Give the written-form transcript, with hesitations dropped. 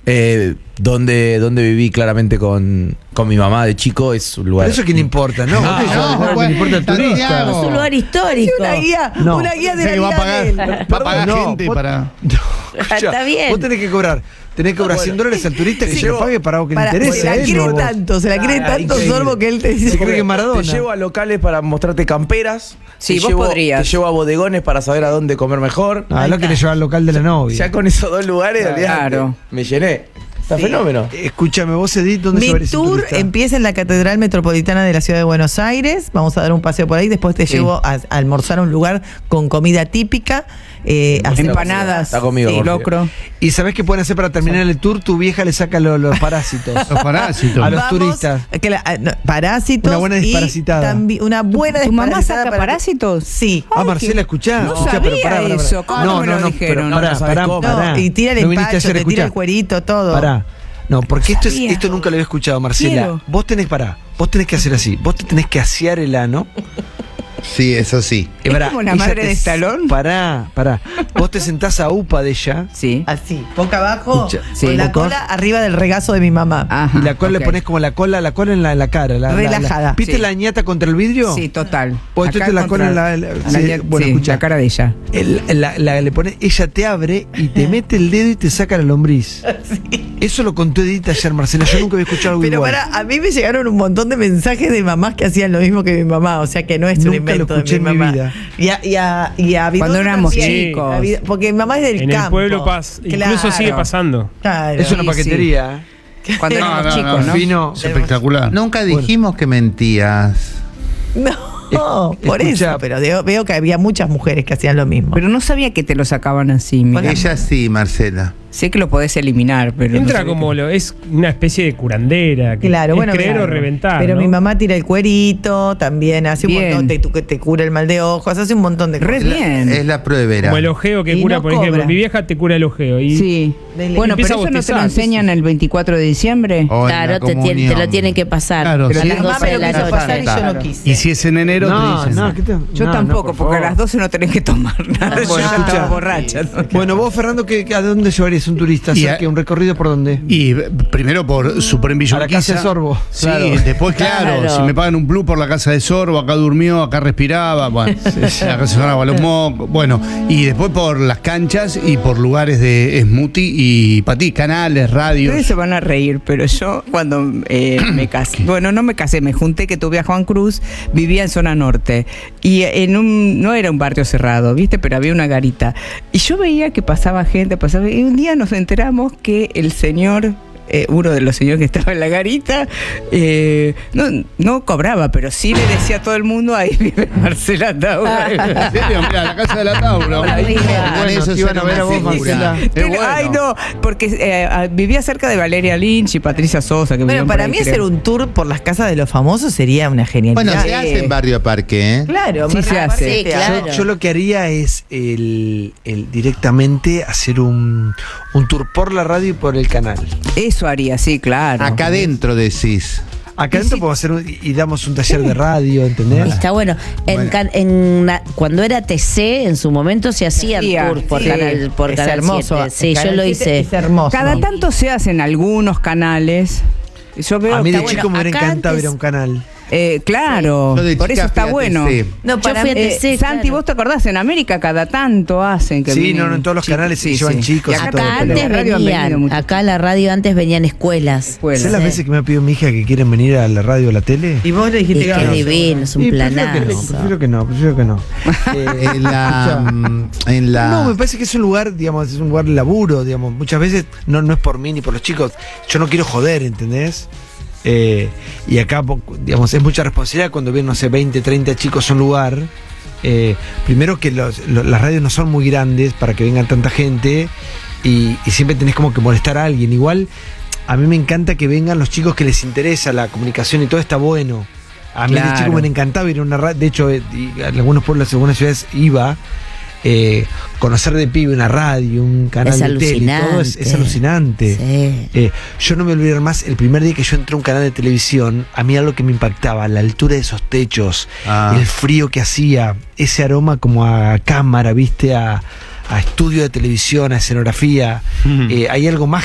Donde viví claramente con mi mamá de chico es un lugar. Pero eso que no importa, ¿no? No importa el turista. Es un lugar histórico. Una guía de la va a pagar, va a pagar gente para. Está bien. Vos tenés que cobrar $100 al turista que se lo pague para algo que le interesa. Se la quiere tanto Sorbo que él te dice. Se cree que es Maradona. Te llevo a locales para mostrarte camperas. Sí, vos llevo, podrías. Te llevo a bodegones para saber a dónde comer mejor. Ah, lo que le lleva al local de la novia. Ya con esos 2 lugares, Claro. me llené. Está fenómeno. Escúchame, vos, Edith, ¿dónde se va a ir Mi ese tour turista? empieza en la Catedral Metropolitana de la Ciudad de Buenos Aires. Vamos a dar un paseo por ahí. Después te llevo a almorzar a un lugar con comida típica. Empanadas, Está conmigo, Jorge. locro. ¿Y sabés qué pueden hacer para terminar el tour? Tu vieja le saca los parásitos. Los parásitos. A los turistas. Parásitos. Una buena desparasitada. Una buena ¿Tu mamá desparasitada saca para que- parásitos? Sí. Ah, Marcela, escuchá. No Escuchá, sabía pará. eso. ¿Cómo me lo dijeron? Pará, No sabés cómo. No, y tira el No viniste empacho, ayer, te tira escuchá. el cuerito, todo. Pará. No, porque esto Sabía. nunca lo había escuchado, Marcela. Quiero. Vos tenés que hacer así. Vos te tenés que asear el ano. Sí, eso sí. ¿Es como la ella madre de Stallone? Pará. Vos te sentás a upa de ella. Sí. Así, boca abajo, Escucha, sí. con la boca cola arriba del regazo de mi mamá. Ajá, Y la cola ok. le pones como la cola en la cara. Relajada. ¿Viste Sí. la ñata contra el vidrio? Sí, total. Pues tú Acá te la cola en contra- la- sí, sí, bueno, sí, escucha. la cara de ella. Le pone, ella te abre y te mete el dedo y te saca la lombriz. Eso lo contó Edith ayer, Marcela. Yo nunca había escuchado algo Pero igual. a mí me llegaron un montón de mensajes de mamás que hacían lo mismo que mi mamá, o sea que no es un Nunca lo invento escuché de mi en mi mamá. vida. Y a Vidor Cuando éramos también. chicos. Porque mi mamá es del En campo. el pueblo Paz. Incluso Claro. sigue pasando. Claro. Es una Sí, paquetería. Cuando éramos chicos, ¿no? Fino. Es espectacular. Nunca dijimos que mentías. No, por Escucha. eso, pero veo que había muchas mujeres que hacían lo mismo. Pero no sabía que te lo sacaban así. Mira. Ella sí, Marcela. Sé que lo podés eliminar, pero. no Entra sabía como es una especie de curandera. Que Claro, es bueno, creer claro. o reventar. Pero ¿no? mi mamá tira el cuerito, también hace un Bien. montón, te cura el mal de ojos, hace un montón de Re cosas. bien. Es la pruebera. Como el ojeo que Y cura, no por ejemplo. cobra. Mi vieja te cura el ojeo. Y Sí. Dele. Bueno, pero Empieza a eso no te lo bostezar, enseñan el 24 de diciembre. O en la Claro, te comunión. lo tienen que pasar. Claro, a sí. las Mi mamá 12 me de lo la quiso noche. pasar y yo no quise. Y si es en enero, te dicen. ¿qué te- Yo no, tampoco, por porque a favor. las 12 no tenés que tomar nada. Yo Bueno, ya escucha. estaba borracha. ¿no? Bueno, vos, Fernando, ¿a dónde llevarías un turista? Y ¿Un recorrido por dónde? Y primero por Supreme Villa A la casa de Sorbo. Sí, Claro. después, claro, Claro. si me pagan un plus por la casa de Sorbo, acá durmió, acá respiraba, bueno, la casa de Sorbo, los mocos, bueno, y después por las canchas y por lugares de smoothie y patí, canales, radios. Ustedes se van a reír, pero yo cuando me casé, bueno, no me casé, me junté, que tuve a Juan Cruz, vivía en zona norte y no era un barrio cerrado, ¿viste? Pero había una garita. Y yo veía que pasaba gente, y un día nos enteramos que el señor, uno de los señores que estaba en la garita, no cobraba, pero sí le decía a todo el mundo, ahí vive Marcela Taura. ¿En serio? Mirá, la casa de la Tauro. Bueno, Eso te iban a suena ver a vos, una figura. Marcela. Pero, bueno. ay, no, porque vivía cerca de Valeria Lynch y Patricia Sosa. Que Bueno, vivían por para ahí, mí creo. hacer un tour por las casas de los famosos sería una genialidad. Bueno, se hace en Barrio Parque, ¿eh? Claro, Sí, se hace. Sí, claro. Yo lo que haría es el directamente hacer un tour por la radio y por el canal. Eso haría, sí, claro. Acá adentro decís. Acá adentro podemos hacer y damos un taller de radio, ¿entendés? Está bueno. Cuando era TC, en su momento se hacían hacía, tours por sí. Canal, por Es Canal hermoso. 7. Sí, El yo Canal lo 7 hice. Es hermoso. Cada tanto se hacen algunos canales. Yo veo A mí de bueno. chico me hubiera Acá encantado antes- ir a un canal. claro, Yo de por chica eso está fui a bueno. TC. No, para Yo fui a mí, TC, Santi, claro. vos te acordás, en América cada tanto hacen que Sí, vienen no, en todos los canales se llevan chicos Y y acá todo, Acá pero- antes en la radio han venido venían, muchos acá en la radio antes venían escuelas. escuelas. ¿Sabes las veces que me ha pedido mi hija que quieren venir a la radio o a la tele? Y vos le dijiste Y que qué no. divino, es un Sí, planazo. prefiero que no. En la No, me parece que es un lugar, digamos, es un lugar de laburo, digamos. Muchas veces no es por mí ni por los chicos. Yo no quiero joder, ¿entendés? Y acá, digamos, es mucha responsabilidad cuando vienen, no sé, 20, 30 chicos a un lugar. Primero que las radios no son muy grandes para que vengan tanta gente y siempre tenés como que molestar a alguien. Igual, a mí me encanta que vengan los chicos que les interesa la comunicación y todo está bueno. A mí de Claro. chico me encantaba ir a una radio. De hecho, y a algunos pueblos, algunas ciudades iba. Conocer de pibe una radio, un canal Es de tele, y todo es alucinante. alucinante. Sí. Yo no me voy a olvidar más, el primer día que yo entré a un canal de televisión, a mí algo que me impactaba, la altura de esos techos, el frío que hacía, ese aroma como a cámara, viste, a estudio de televisión, a escenografía. Hay algo más